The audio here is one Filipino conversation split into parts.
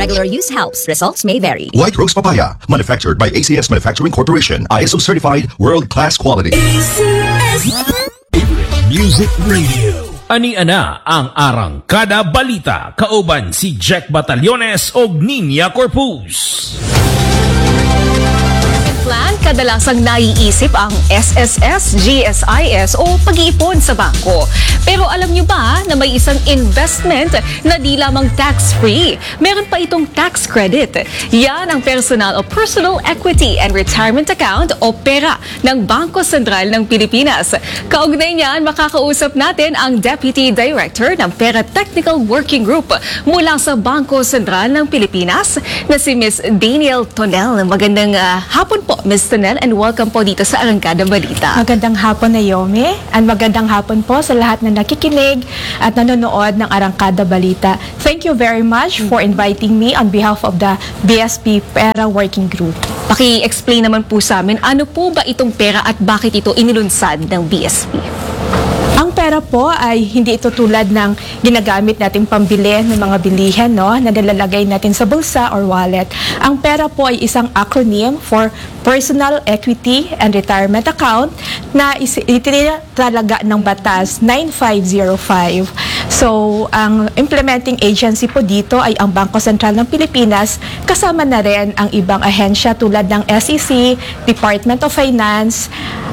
Regular use helps. Results may vary. White Rose Papaya, manufactured by ACS Manufacturing Corporation. ISO certified, world-class quality. Music Radio. Ani-ana ang Arangkada Balita. Kauban si Jack Batallones o Nina Corpus. Plan, kadalasang naiisip ang SSS, GSIS o pag-iipon sa bangko. Pero alam nyo ba na may isang investment na di lamang tax-free? Meron pa itong tax credit. Yan ang personal o Personal Equity and Retirement Account o PERA ng Bangko Sentral ng Pilipinas. Kaugnay niyan, makakausap natin ang Deputy Director ng PERA Technical Working Group mula sa Bangko Sentral ng Pilipinas na si Ms. Daniel Tonel. Magandang hapon po, Ms. Tonel, and welcome po dito sa Arangkada Balita. Magandang hapon, Naomi, and magandang hapon po sa lahat na nakikinig at nanonood ng Arangkada Balita. Thank you very much for inviting me on behalf of the BSP PERA Working Group. Paki-explain naman po sa amin, ano po ba itong PERA at bakit ito inilunsad ng BSP? Ang pera po ay hindi ito tulad ng ginagamit nating pambili ng mga bilihan, no, na nilalagay natin sa bulsa or wallet. Ang pera po ay isang acronym for Personal Equity and Retirement Account na itinalaga ng Batas 9505. So, ang implementing agency po dito ay ang Bangko Sentral ng Pilipinas, kasama na rin ang ibang ahensya tulad ng SEC, Department of Finance,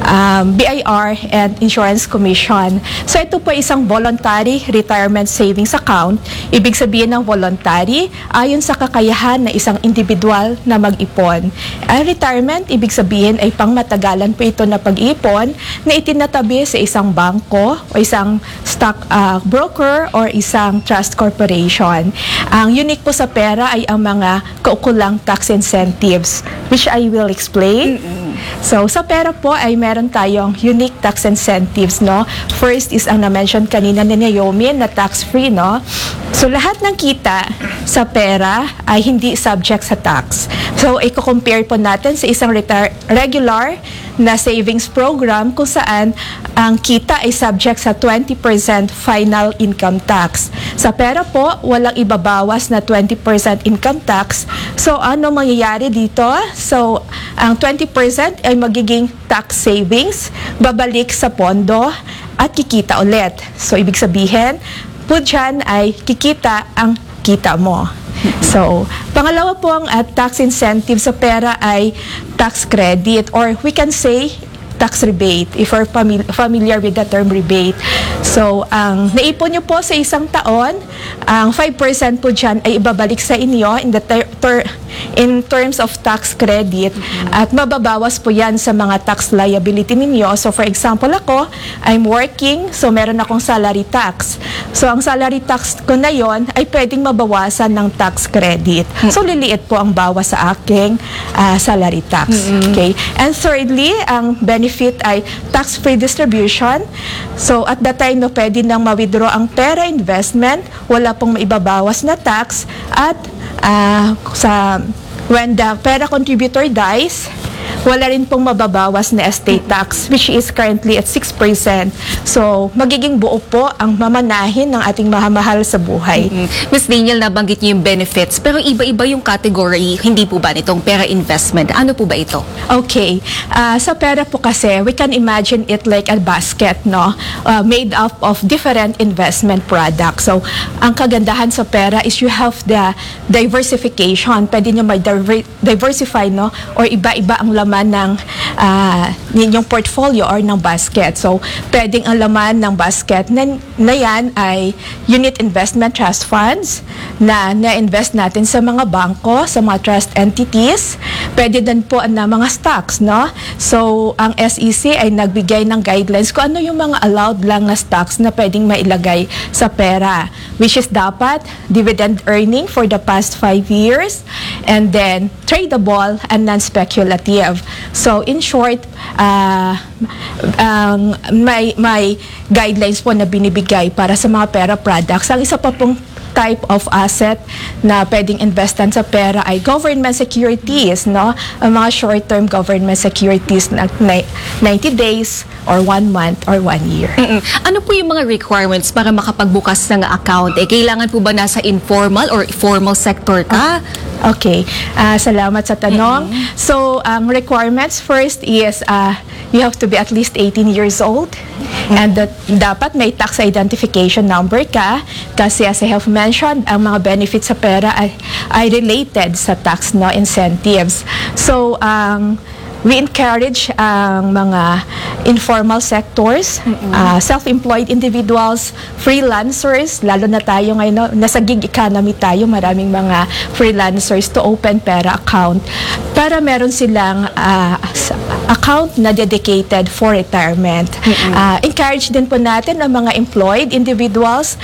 BIR, and Insurance Commission. So, ito po isang voluntary retirement savings account. Ibig sabihin ng voluntary, ayon sa kakayahan ng isang individual na mag-ipon. Ang retirement, ibig sabihin ay pangmatagalan po ito na pag-ipon na itinatabi sa isang bangko o isang stock broker or isang trust corporation. Ang unique po sa pera ay ang mga kaukulang tax incentives, which I will explain. So, sa pera po ay meron tayong unique tax incentives, no? First is ang na-mention kanina ni Naomi na tax-free, no? So, lahat ng kita sa pera ay hindi subject sa tax. So, i-compare po natin sa isang regular na savings program kung saan ang kita ay subject sa 20% final income tax. Sa pera po, walang ibabawas na 20% income tax. So, ano mangyayari dito? So, ang 20% ay magiging tax savings, babalik sa pondo at kikita ulit. So, ibig sabihin, po dyan ay kikita ang kita mo. So, pangalawa po ang tax incentive sa pera ay tax credit, or we can say tax rebate if you're familiar with the term rebate. So, ang naipon nyo po sa isang taon, ang 5% po dyan ay ibabalik sa inyo in terms of tax credit, at mababawas po yan sa mga tax liability ninyo. So, for example, ako, I'm working, so meron akong salary tax. So, ang salary tax ko na yon ay pwedeng mabawasan ng tax credit. So, liliit po ang bawas sa aking salary tax. Okay? And thirdly, ang benefit ay tax-free distribution. So, at that time, no, pwede nang ma-withdraw ang pera investment, wala pong maibabawas na tax, at when the pera contributor dies, wala rin pong mababawas na estate tax, which is currently at 6%. So, magiging buo po ang mamanahin ng ating mahamahal sa buhay. Ms. Daniel, nabanggit niyo yung benefits, pero iba-iba yung category, hindi po ba nitong pera investment? Ano po ba ito? Okay. Sa pera po kasi, we can imagine it like a basket, no? Made up of different investment products. So, ang kagandahan sa pera is you have the diversification. Pwede nyo diversify, no? Or iba-iba ang laman ng ninyong portfolio or ng basket. So, pwedeng ang laman ng basket na yan ay unit investment trust funds na na-invest natin sa mga bangko, sa mga trust entities. Pwede din po na mga stocks, no? So, ang SEC ay nagbigay ng guidelines kung ano yung mga allowed lang na stocks na pwedeng mailagay sa pera, which is dapat dividend earning for the past 5 years, and then tradable and non-speculative. So, in short, may guidelines po na binibigay para sa mga pera products. Ang isa pa pong type of asset na pwedeng investan sa pera ay government securities, no? Ang mga short-term government securities na 90 days or 1 month or 1 year. Ano po yung mga requirements para makapagbukas ng account? Kailangan po ba nasa informal or formal sector ka? Okay. Salamat sa tanong. So, ang requirements first is you have to be at least 18 years old and dapat may tax identification number ka kasi as I have mentioned, ang mga benefits sa pera ay related sa tax incentives. So, we encourage ang mga informal sectors, self-employed individuals, freelancers, lalo na tayo ngayon, nasa gig economy tayo, maraming mga freelancers to open pera account para meron silang account na dedicated for retirement. Encourage din po natin ang mga employed individuals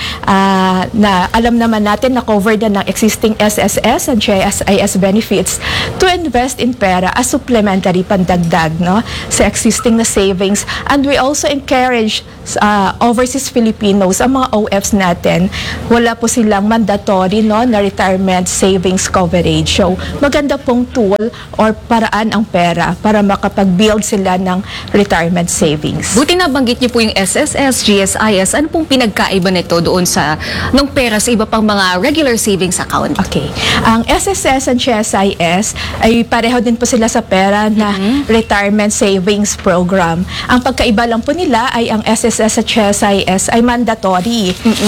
na alam naman natin na covered na ng existing SSS and GSIS benefits to invest in pera as supplementary pandagdag sa existing na savings. And we also encourage overseas Filipinos, ang mga OFs natin, wala po silang mandatory na retirement savings coverage. So, maganda pong tool or paraan ang pera para makapag-build sila ng retirement savings. Buti nabanggit niyo po yung SSS, GSIS. Ano pong pinagkaiba nito doon sa nung pera sa iba pang mga regular savings account? Okay. Ang SSS and GSIS ay pareho din po sila sa pera na retirement savings program. Ang pagkaiba lang po nila ay ang SSS at GSIS ay mandatory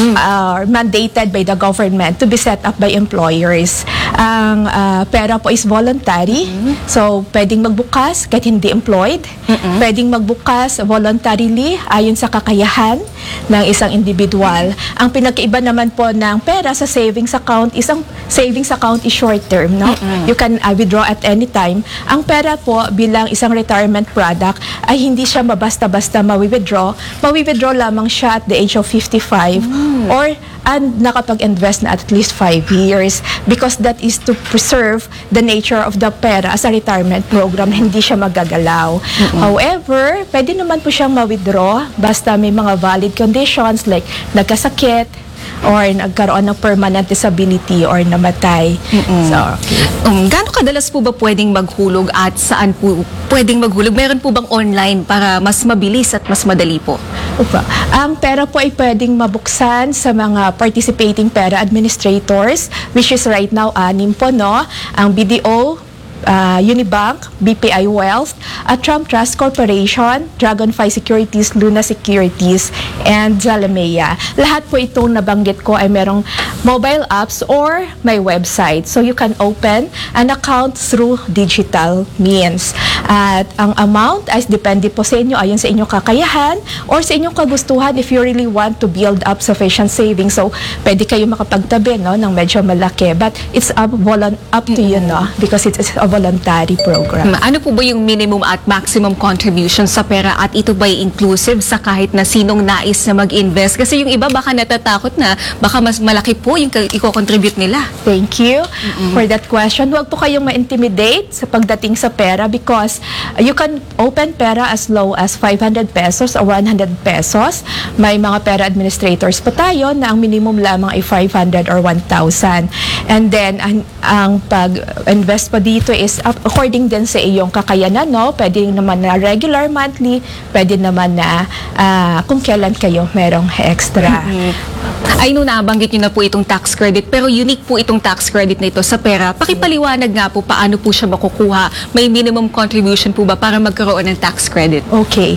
or mandated by the government to be set up by employers. Ang pera po is voluntary. So, pwedeng magbukas kahit hindi employed. Pwedeng magbukas voluntarily ayon sa kakayahan ng isang individual. Ang pinagkaiba naman po ng pera sa savings account, isang savings account is short term, no? You can withdraw at any time. Ang pera po bilang isang retirement product ay hindi siya mabasta-basta mawi-withdraw. Mawi-withdraw lamang siya at the age of 55 or nakapag-invest na at least 5 years because that is to preserve the nature of the pera as a retirement program. Hindi siya magagalaw. However, pwede naman po siyang ma-withdraw basta may mga valid conditions like nagkasakit or nagkaroon ng permanent disability or namatay. So, gaano kadalas po ba pwedeng maghulog at saan po pwedeng maghulog? Meron po bang online para mas mabilis at mas madali po? Ang pera po ay pwedeng mabuksan sa mga participating pera administrators, which is right now 6 po, no? Ang BDO, Unibank, BPI Wealth, at Trump Trust Corporation, Dragonfly Securities, Luna Securities, and Zalamea. Lahat po itong nabanggit ko ay merong mobile apps or may website. So you can open an account through digital means. At ang amount ay depende po sa inyo ayon sa inyong kakayahan or sa inyong kagustuhan if you really want to build up sufficient savings. So pwede kayo makapagtabi ng medyo malaki. But it's up to you, because it's a voluntary program. Ano po ba yung minimum at maximum contribution sa pera at ito ba inclusive sa kahit na sinong nais na mag-invest? Kasi yung iba baka natatakot na baka mas malaki po yung i-contribute nila. Thank you for that question. Huwag po kayong ma-intimidate sa pagdating sa pera because you can open pera as low as 500 pesos or 100 pesos. May mga pera administrators po tayo na ang minimum lamang ay 500 or 1,000. And then, ang pag-invest po dito is according din sa iyong kakayanan, Pwede naman na regular monthly, pwede naman na kung kailan kayo merong extra. Ay, nabanggit nyo na po itong tax credit, pero unique po itong tax credit na ito sa pera. Pakipaliwanag nga po paano po siya makukuha. May minimum contribution po ba para magkaroon ng tax credit? Okay.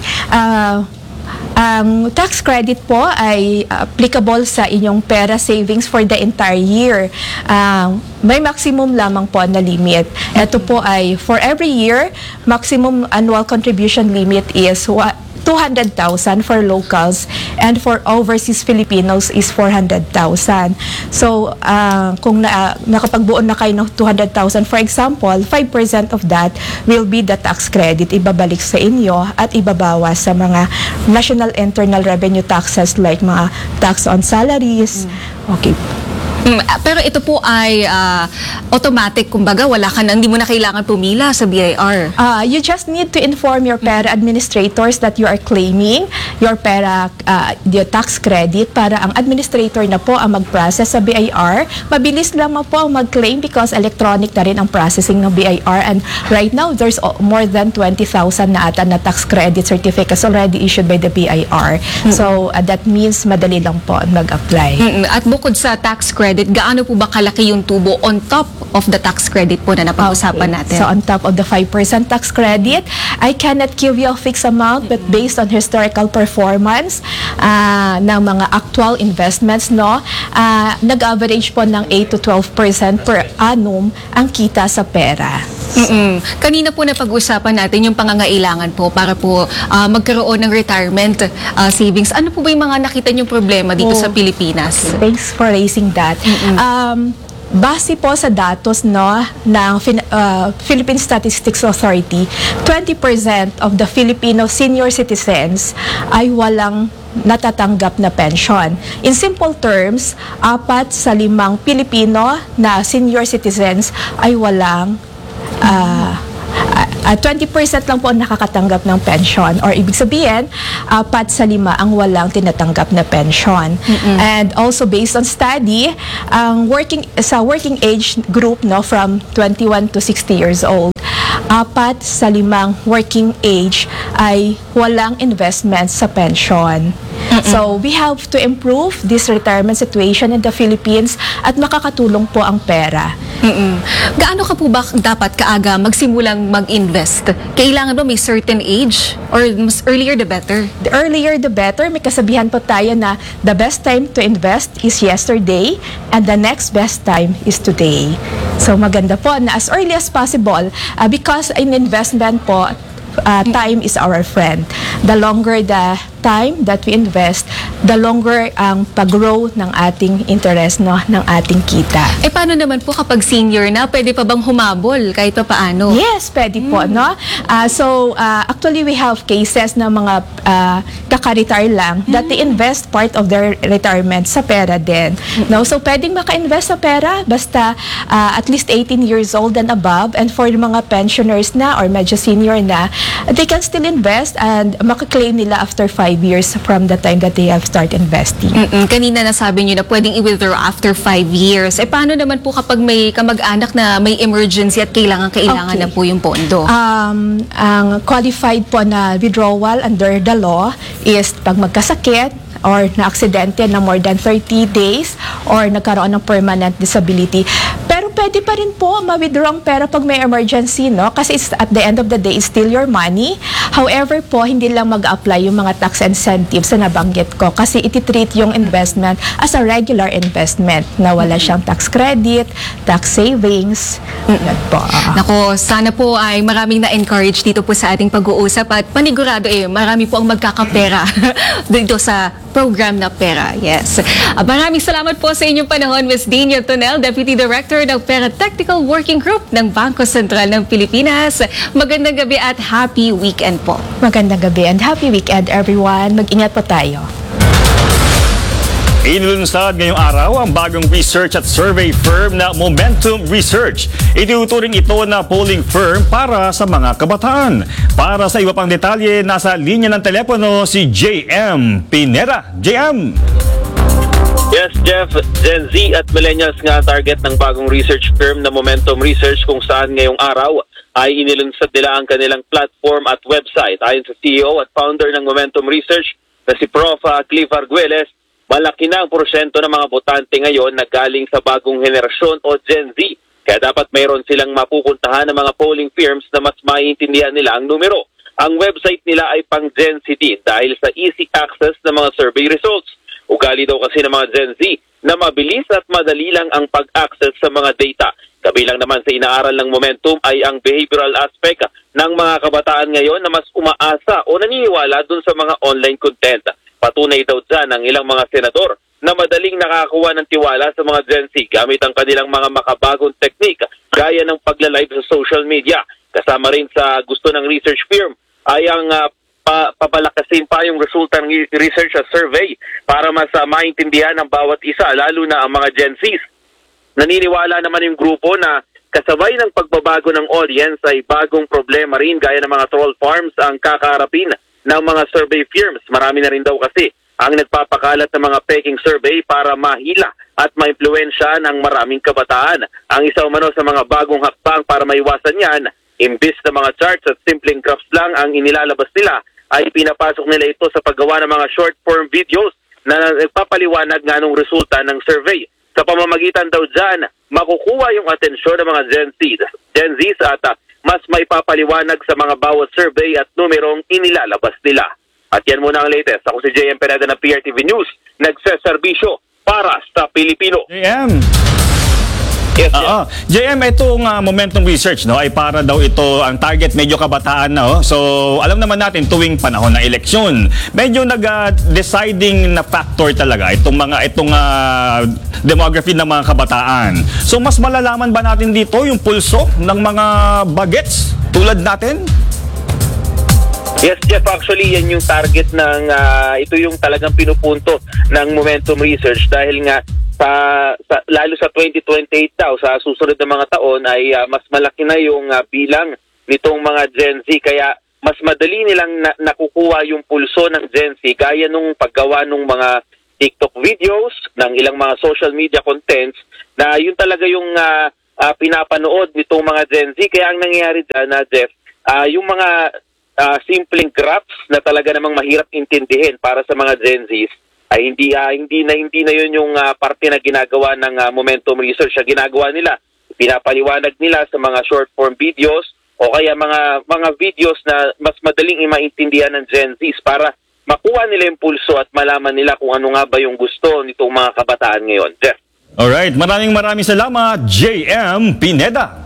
Ang tax credit po ay applicable sa inyong pera savings for the entire year. May maximum lamang po na limit. Ito po ay for every year, maximum annual contribution limit is 200,000 for locals and for overseas Filipinos is 400,000. So, kung nakapagbuo na kayo ng 200,000, for example, 5% of that will be the tax credit. Ibabalik sa inyo at ibabawas sa mga national internal revenue taxes like mga tax on salaries. Okay. Pero ito po ay automatic, kumbaga hindi mo na kailangan pumila sa BIR. You just need to inform your pera administrators that you are claiming your pera, your tax credit para ang administrator na po ang mag-process sa BIR. Mabilis lamang po ang mag-claim because electronic na rin ang processing ng BIR, and right now there's more than 20,000 na ata na tax credit certificates already issued by the BIR. So that means madali lang po mag-apply. At bukod sa tax credit, gaano po ba kalaki yung tubo on top of the tax credit po na napag-usapan natin? So on top of the 5% tax credit, I cannot give you a fixed amount, but based on historical performance ng mga actual investments, nag-average po ng 8 to 12% per annum ang kita sa pera. Kanina po napag-usapan natin yung pangangailangan po para po magkaroon ng retirement savings. Ano po ba yung mga nakita niyong problema dito sa Pilipinas? Thanks for raising that. Base po sa datos ng Philippine Statistics Authority, 20% of the Filipino senior citizens ay walang natatanggap na pension. In simple terms, 4 sa 5 Pilipino na senior citizens ay walang 20% lang po ang nakakatanggap ng pension, or ibig sabihin 4 sa 5 ang walang tinatanggap na pension. And also based on study, ang working age group from 21 to 60 years old, 4 sa 5 working age ay walang investment sa pension. So we have to improve this retirement situation in the Philippines at makakatulong po ang pera. Gaano ka po ba dapat kaaga magsimulang mag-invest? Kailangan ba may certain age or mas earlier the better? The earlier the better. May kasabihan po tayo na the best time to invest is yesterday and the next best time is today. So maganda po na as early as possible because in investment po, time is our friend. The longer the time that we invest, the longer ang pag-grow ng ating interest, ng ating kita. Paano naman po kapag senior na? Pwede pa bang humabol kahit pa paano? Yes, pwede po, So, actually, we have cases na mga kaka-retire lang that they invest part of their retirement sa pera din. So, pwedeng maka-invest sa pera basta at least 18 years old and above, and for mga pensioners na or medyo senior na, they can still invest and maka-claim nila after 5 years from the time that they have started investing. Kanina nasabi niyo na pwedeng i-withdraw after 5 years. Paano naman po kapag may kamag-anak na may emergency at kailangan na po yung pondo? Ang qualified po na withdrawal under the law is pag magkasakit or na-aksidente na more than 30 days or nagkaroon ng permanent disability. Pero pwede pa rin po ma-withdraw ang pera pag may emergency, kasi it's, at the end of the day, it's still your money. However po, hindi lang mag-apply yung mga tax incentives na nabanggit ko kasi iti-treat yung investment as a regular investment na wala siyang tax credit, tax savings. Yan po. Nako, sana po ay maraming na-encourage dito po sa ating pag-uusap at panigurado marami po ang magkakapera dito sa program na pera. Yes. Maraming salamat po sa inyong panahon, Ms. Dina Tonel, Deputy Director ng Pera Technical Working Group ng Bangko Sentral ng Pilipinas. Magandang gabi at happy weekend po. Magandang gabi and happy weekend, everyone. Mag-ingat po tayo. Inilunsad ngayong araw ang bagong research at survey firm na Momentum Research. Itinuturing ito na polling firm para sa mga kabataan. Para sa iba pang detalye, nasa linya ng telepono si JM Pineda. JM! Yes, Jeff, Gen Z at Millennials nga target ng bagong research firm na Momentum Research kung saan ngayong araw ay inilunsad nila ang kanilang platform at website. Ayon sa CEO at founder ng Momentum Research na si Prof. Cliff Arguelles, malaki na ang porsyento ng mga botante ngayon na galing sa bagong henerasyon o Gen Z. Kaya dapat mayroon silang mapupuntahan ng mga polling firms na mas maiintindihan nila ang numero. Ang website nila ay pang Gen Z din dahil sa easy access ng mga survey results. Ugali daw kasi ng mga Gen Z na mabilis at madali lang ang pag-access sa mga data. Kabilang naman sa inaaral ng Momentum ay ang behavioral aspect ng mga kabataan ngayon na mas umaasa o naniniwala dun sa mga online content. Patunay daw dyan ang ilang mga senador na madaling nakakakuha ng tiwala sa mga Gen Z gamit ang kanilang mga makabagong teknik gaya ng pagla-live sa social media. Kasama rin sa gusto ng research firm ay ang papalakasin pa yung resulta ng research at survey para mas maintindihan ng bawat isa, lalo na ang mga Gen Zs. Naniniwala naman yung grupo na kasabay ng pagbabago ng audience ay bagong problema rin gaya ng mga troll farms ang kakaharapin ng mga survey firms. Marami na rin daw kasi ang nagpapakalat ng mga peking survey para mahila at maimpluwensya ng maraming kabataan. Ang isa umano sa mga bagong hakbang para maiwasan yan, imbis na mga charts at simpleng graphs lang ang inilalabas nila, ay pinapasok nila ito sa paggawa ng mga short-form videos na nagpapaliwanag nga ng resulta ng survey. Sa pamamagitan daw dyan, makukuha yung atensyon ng mga Gen Zs at mas maipapaliwanag sa mga bawat survey at numerong inilalabas nila. At yan muna ang latest. Ako si JM Pereda ng PRTV News, nagseserbisyo para sa Pilipino. JM! Yes, JM, itong Momentum Research ay para daw ito ang target medyo kabataan na. So, alam naman natin tuwing panahon ng eleksyon, medyo nag-deciding na factor talaga itong demography ng mga kabataan. So, mas malalaman ba natin dito yung pulso ng mga bagets tulad natin? Yes, Jeff, actually yan yung target ng ito yung talagang pinupunto ng Momentum Research dahil nga lalo sa 2028 daw, sa susunod na mga taon ay mas malaki na yung bilang nitong mga Gen Z, kaya mas madali nilang nakukuha yung pulso ng Gen Z gaya nung paggawa ng mga TikTok videos, ng ilang mga social media contents na yun talaga yung pinapanood nitong mga Gen Z. Kaya ang nangyayari dyan, Jeff, yung mga simpleng graphs na talaga namang mahirap intindihin para sa mga Gen Zs ay hindi na yun yung parte na ginagawa ng Momentum Research. Ang ginagawa nila, pinapaliwanag nila sa mga short form videos o kaya mga videos na mas madaling maintindihan ng Gen Zs para makuha nila yung pulso at malaman nila kung ano nga ba yung gusto nitong mga kabataan ngayon. Jeff. Alright, maraming salamat, JM Pineda.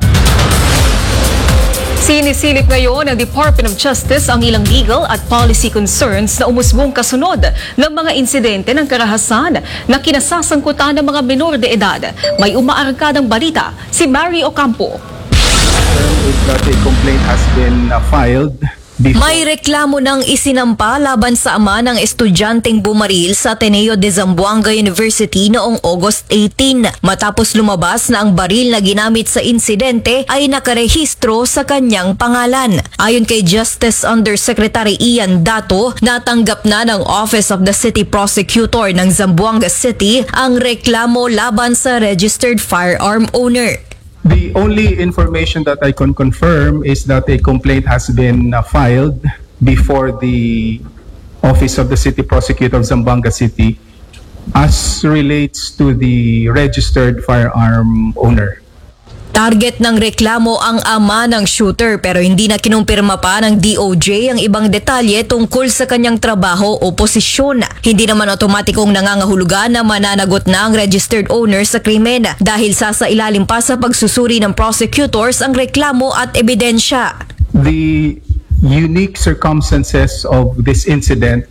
Sinisilip ngayon ng Department of Justice ang ilang legal at policy concerns na umusbong kasunod ng mga insidente ng karahasan na kinasasangkutan ng mga menor de edad. May umaarangkadang balita si Mary Ocampo. That a complaint has been filed. May reklamo ng isinampa laban sa ama ng estudyanteng bumaril sa Ateneo de Zamboanga University noong August 18 matapos lumabas na ang baril na ginamit sa insidente ay nakarehistro sa kanyang pangalan. Ayon kay Justice Undersecretary Ian Dato, natanggap na ng Office of the City Prosecutor ng Zamboanga City ang reklamo laban sa registered firearm owner. The only information that I can confirm is that a complaint has been filed before the Office of the City Prosecutor of Zamboanga City as relates to the registered firearm owner. Target ng reklamo ang ama ng shooter pero hindi na kinumpirma pa ng DOJ ang ibang detalye tungkol sa kanyang trabaho o posisyon. Hindi naman otomatikong nangangahulugan na mananagot na ang registered owner sa krimen dahil sasailalim pa sa pagsusuri ng prosecutors ang reklamo at ebidensya. The unique circumstances of this incident,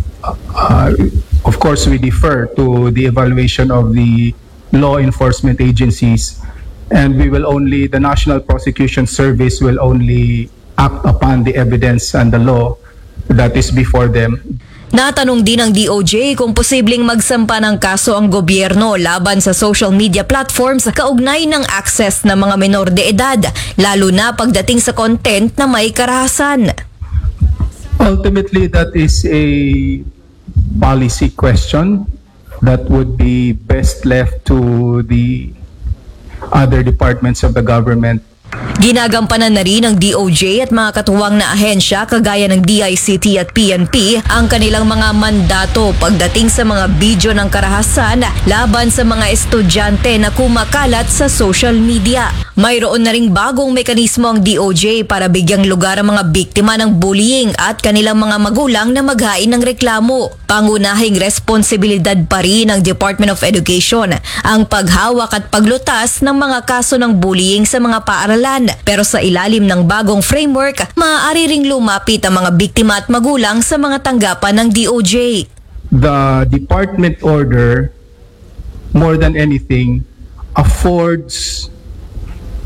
of course we defer to the evaluation of the law enforcement agencies. And the National Prosecution Service will only act upon the evidence and the law that is before them. Natanong din ng DOJ kung posibleng magsampa ng kaso ang gobyerno laban sa social media platforms kaugnay ng access ng mga menor de edad, lalo na pagdating sa content na may karahasan. Ultimately, that is a policy question that would be best left to the other departments of the government. Ginagampanan na rin ng DOJ at mga katuwang na ahensya kagaya ng DICT at PNP ang kanilang mga mandato pagdating sa mga video ng karahasan laban sa mga estudyante na kumakalat sa social media. Mayroon na ring bagong mekanismo ang DOJ para bigyang lugar ang mga biktima ng bullying at kanilang mga magulang na maghain ng reklamo. Pangunahing responsibilidad pa rin ng Department of Education ang paghawak at paglutas ng mga kaso ng bullying sa mga paaralan. Pero sa ilalim ng bagong framework, maaari ring lumapit ang mga biktima at magulang sa mga tanggapan ng DOJ. The department order, more than anything, affords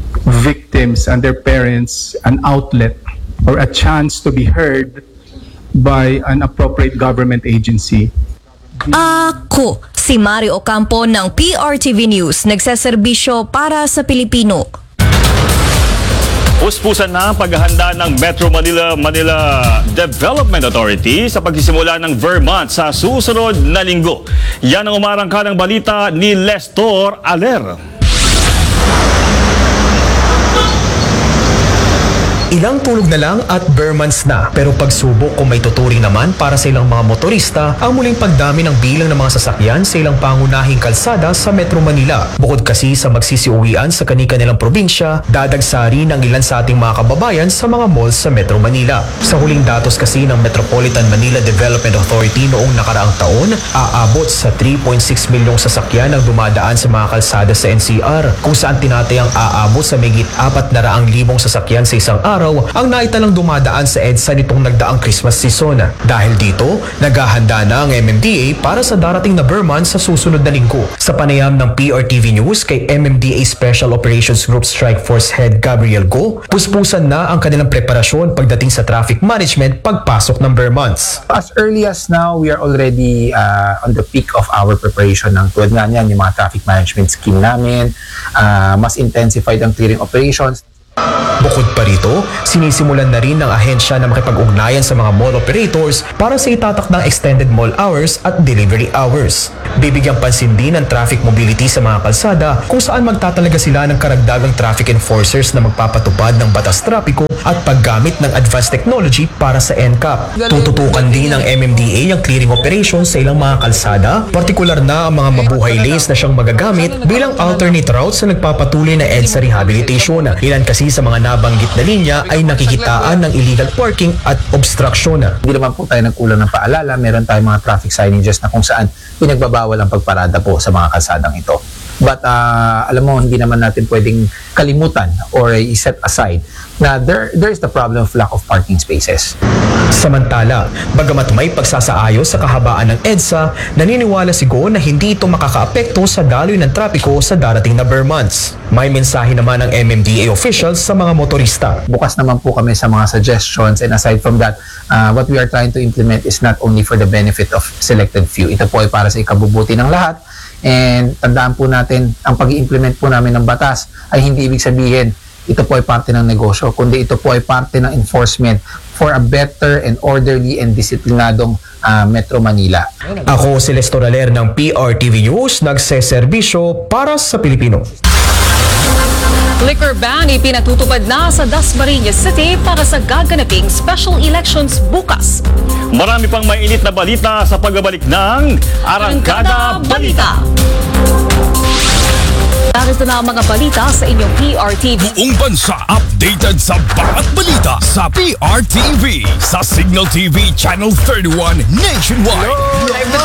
victims and their parents an outlet or a chance to be heard by an appropriate government agency. Ako, si Mario Ocampo ng PRTV News, nagseserbisyo para sa Pilipino. Puspusan na ang paghahanda ng Metro Manila Development Authority sa pagsisimula ng Vermont sa susunod na linggo. Yan ang umarangka ng balita ni Lestor Aler. Ilang tulog na lang at Vermonts na, pero pagsubok kung may tuturing naman para sa ilang mga motorista ang muling pagdami ng bilang ng mga sasakyan sa ilang pangunahing kalsada sa Metro Manila. Bukod kasi sa magsisiuwian sa kani-kanilang probinsya, dadagsari ng ilan sa ating mga kababayan sa mga malls sa Metro Manila. Sa huling datos kasi ng Metropolitan Manila Development Authority noong nakaraang taon, aabot sa 3.6 milyong sasakyan ang dumadaan sa mga kalsada sa NCR, kung saan tinatayang aabot sa mahigit 400,000 sasakyan sa isang araw ang naitalang dumadaan sa EDSA nitong nagdaang Christmas season. Dahil dito, naghahanda na ang MMDA para sa darating na Vermont sa susunod na linggo. Sa panayam ng PRTV News kay MMDA Special Operations Group Strike Force Head Gabriel Go, puspusan na ang kanilang preparasyon pagdating sa traffic management pagpasok ng Vermonts. As early as now, we are already on the peak of our preparation ng tulad nga niyan, yung mga traffic management scheme namin, mas intensified ang clearing operations. Bukod pa rito, sinisimulan na rin ng ahensya na makipag-ugnayan sa mga mall operators para sa itatak ng extended mall hours at delivery hours. Bibigyang pansin din ang traffic mobility sa mga kalsada kung saan magtatalaga sila ng karagdagang traffic enforcers na magpapatupad ng batas trapiko at paggamit ng advanced technology para sa NCAP. Tututukan din ng MMDA ang clearing operations sa ilang mga kalsada, partikular na ang mga mabuhay lanes na siyang magagamit bilang alternate routes sa nagpapatuloy na EDSA rehabilitation. Ilan kasi sa mga nabanggit na linya ay nakikitaan ng illegal parking at obstruction. Hindi naman po tayo nagkulang ng paalala, meron tayong mga traffic signages na kung saan pinagbabawal ang pagparada po sa mga kalsadang ito. But alam mo, hindi naman natin pwedeng kalimutan or i-set aside na there is the problem of lack of parking spaces. Samantala, bagamat may pagsasaayos sa kahabaan ng EDSA, naniniwala si Go na hindi ito makakaapekto sa daloy ng trapiko sa darating na Vermonts. May mensahe naman ng MMDA officials sa mga motorista. Bukas naman po kami sa mga suggestions, and aside from that, what we are trying to implement is not only for the benefit of selected few. Ito po ay para sa ikabubuti ng lahat. And tandaan po natin, ang pag-i-implement po namin ng batas ay hindi ibig sabihin ito po ay parte ng negosyo, kundi ito po ay parte ng enforcement for a better and orderly and disiplinadong Metro Manila. Ako si Lestor Aler ng PRTV News, nagseserbisyo para sa Pilipino. Liquor ban ipinatutupad na sa Dasmariñas City para sa gaganaping special elections bukas. Marami pang mainit na balita sa pagbabalik ng Arangkada Balita. Narito na ang mga balita sa inyong PRTV. Buong bansa updated sa bawat balita sa PRTV sa Signal TV Channel 31 nationwide.